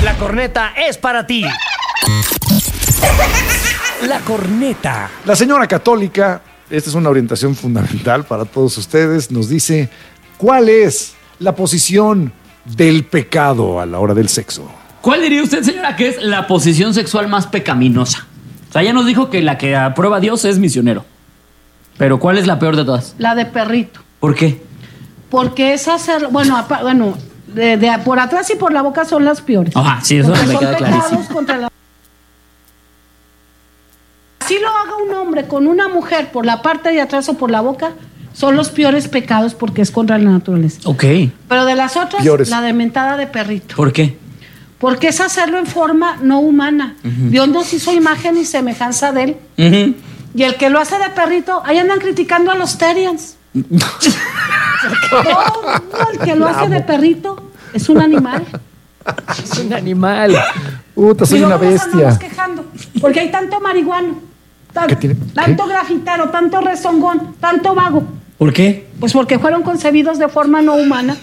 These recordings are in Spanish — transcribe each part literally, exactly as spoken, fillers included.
La corneta es para ti. La corneta. La señora católica, esta es una orientación fundamental para todos ustedes, nos dice cuál es la posición del pecado a la hora del sexo. ¿Cuál diría usted, señora, que es la posición sexual más pecaminosa? O sea, ya nos dijo que la que aprueba a Dios es misionero. Pero ¿cuál es la peor de todas? La de perrito. ¿Por qué? Porque es hacer, bueno, apa- bueno, de, de por atrás y por la boca son las peores. Ajá, sí, eso Porque me son queda pecados clarísimo. contra la... Si lo haga un hombre con una mujer por la parte de atrás o por la boca, son los peores pecados porque es contra la naturaleza. Ok. Pero de las otras, Peores. la de mentada de perrito. ¿Por qué? Porque es hacerlo en forma no humana. Uh-huh. Dios nos hizo imagen y semejanza de él. Uh-huh. Y el que lo hace de perrito, ahí andan criticando a los Terians. No, no, el que lo hace de perrito es un animal. Es un animal. Puta, soy Y una luego nos andamos bestia. quejando, porque hay tanto marihuano, tan- ¿Qué tiene? tanto ¿Qué? grafitero, tanto rezongón, tanto vago. ¿Por qué? Pues porque fueron concebidos de forma no humana.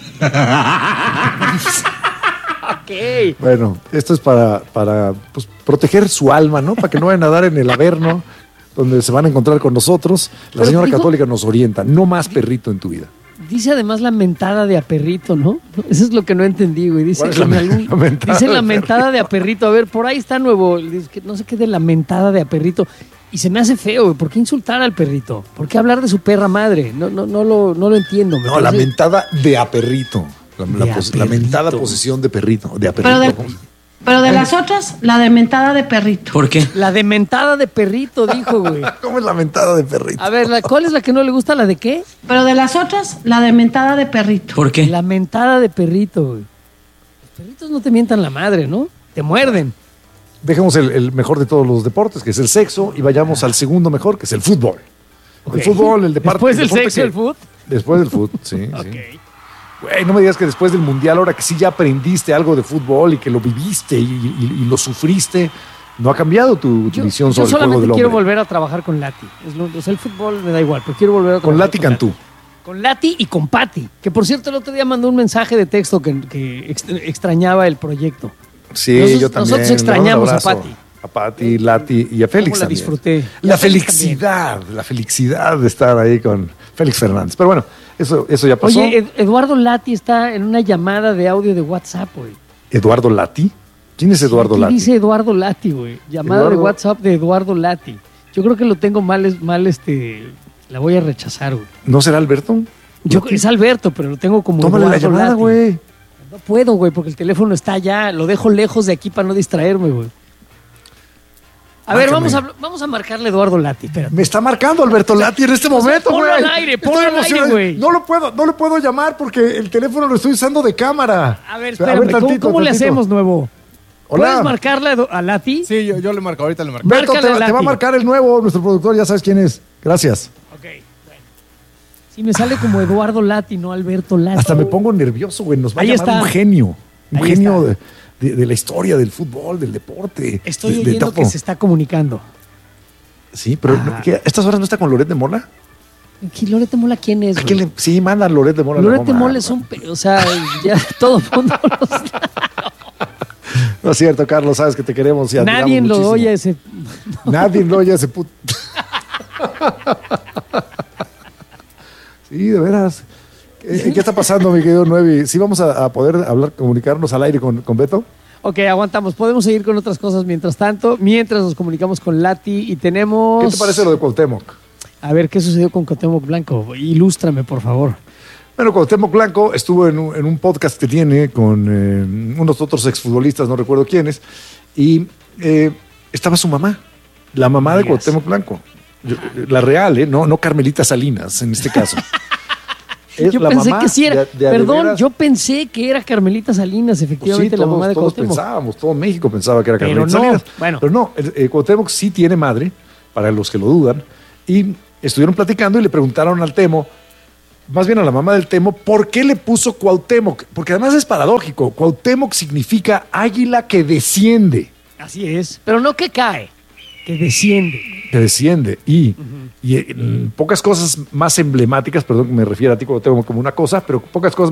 Ok. Bueno, esto es para, para pues, proteger su alma, ¿no? Para que no vayan a dar en el averno, donde se van a encontrar con nosotros. La Pero señora dijo- católica nos orienta, no más perrito en tu vida. Dice además la mentada de a perrito, ¿no? Eso es lo que no entendí, güey. Dice ¿Cuál es la en men- algún- la mentada dice de la a mentada de a perrito. A ver, por ahí está nuevo. Dice que no sé qué de la mentada de a perrito. Y se me hace feo, güey. ¿Por qué insultar al perrito? ¿Por qué hablar de su perra madre? No, no, no lo, no lo entiendo. me No, la parece- mentada de a perrito. La, la De a pos- la perrito. mentada posesión de perrito. De a Pero perrito. de, pero de las otras, la de mentada de perrito. ¿Por qué? La de mentada de perrito, dijo, güey. ¿Cómo es la mentada de perrito? A ver, ¿la- ¿cuál es la que no le gusta? ¿La de qué? Pero de las otras, la de mentada de perrito. ¿Por qué? La mentada de perrito, güey. Los perritos no te mientan la madre, ¿no? Te muerden. Dejemos el, el mejor de todos los deportes, que es el sexo, y vayamos al segundo mejor, que es el fútbol. Ok. El fútbol, el deporte. Después del deporte sexo, que- el fútbol. Después del fútbol, sí, sí. Ok. Güey, no me digas que después del mundial, ahora que sí ya aprendiste algo de fútbol y que lo viviste y, y- y lo sufriste, no ha cambiado tu, tu Yo, visión yo sobre el juego solamente del quiero hombre. volver a trabajar con Lati. Es lo- o sea, el fútbol me da igual, pero quiero volver a Con trabajar Lati Cantú. Con Lati y con Patti, que por cierto el otro día mandó un mensaje de texto que, que ex- extrañaba el proyecto. Sí, Nosotros- yo también. nosotros Le extrañamos mando un a abrazo. Pati. A Pati, Lati y a Félix ¿Cómo la también. disfruté? Y La a Félix felicidad, la felicidad de estar ahí con Félix Fernández. Pero bueno, eso, eso ya pasó. Oye, Ed- Eduardo Lati está en una llamada de audio de WhatsApp, güey. ¿Eduardo Lati? ¿Quién es Eduardo Aquí Lati? dice Eduardo Lati, güey. Llamada Eduardo- de WhatsApp de Eduardo Lati. Yo creo que lo tengo mal, es- mal, este... La voy a rechazar, güey. ¿No será Alberto? Yo, es Alberto, pero lo tengo como Tómale la Eduardo llamada, Lati. güey. No puedo, güey, porque el teléfono está allá. Lo dejo lejos de aquí para no distraerme, güey. A ver, Márcame. vamos a, vamos a marcarle a Eduardo Lati, espérate. Me está marcando Alberto Lati en este momento, ponlo güey. al aire, Estoy ponlo al aire, emocionado. güey. No lo puedo, no lo puedo llamar porque el teléfono lo estoy usando de cámara. A ver, O sea, espérame, ¿cómo, tantito, cómo le tantito. hacemos, nuevo? Hola. ¿Puedes marcarle a, Edu- a Lati? Sí, yo, yo le marco, ahorita le marco. Beto, te, Márcale a te va a Lati. marcar el nuevo, nuestro productor, ya sabes quién es. Gracias. Ok, bueno. Sí, me sale como Eduardo Lati, no Alberto Lati. Hasta me pongo nervioso, güey. Nos va Ahí a llamar está. un genio. Un Ahí genio está. de, de- de la historia del fútbol, del deporte. Estoy de, de oyendo todo. que se está comunicando. Sí, pero Ah. ¿qué? ¿Estas horas no está con Loret de Mola? ¿Qui- ¿Loret Mola quién es, ¿A quién güey? le- Sí, manda a Loret de Mola. Loret no, Mola man. es un... pe- O sea, ya todo el mundo lo sabe. No es cierto, Carlos, sabes que te queremos y admiramos Nadie lo muchísimo. oye ese... Nadie lo oye ese puto. Sí, de veras. ¿Qué, qué está pasando, mi querido Nuevi? ¿Sí vamos a, a poder hablar, comunicarnos al aire con, con Beto? Ok, aguantamos. Podemos seguir con otras cosas mientras tanto. Mientras nos comunicamos con Lati y tenemos... ¿Qué te parece lo de Cuauhtémoc? A ver, ¿qué sucedió con Cuauhtémoc Blanco? Ilústrame, por favor. Bueno, Cuauhtémoc Blanco estuvo en un, en un podcast que tiene con eh, unos otros exfutbolistas, no recuerdo quiénes, y eh, estaba su mamá, la mamá de Digas. Cuauhtémoc Blanco. Yo- la real, ¿eh? No, no Carmelita Salinas, en este caso. Es Yo la pensé mamá que sí era... de- de a de Perdón, veras. yo pensé que era Carmelita Salinas, Pues sí, efectivamente, la todos, mamá de todos Cuauhtémoc. pensábamos, todo México pensaba que era Pero Carmelita no, Salinas. bueno. Pero no, eh, eh, Cuauhtémoc sí tiene madre, para los que lo dudan, y estuvieron platicando y le preguntaron al Temo, más bien a la mamá del Temo, ¿por qué le puso Cuauhtémoc? Porque además es paradójico, Cuauhtémoc significa águila que desciende, Así es. Pero no que cae, que desciende. que desciende, y, y eh, pocas cosas más emblemáticas, perdón que me refiera a ti Cuauhtémoc como una cosa, pero pocas cosas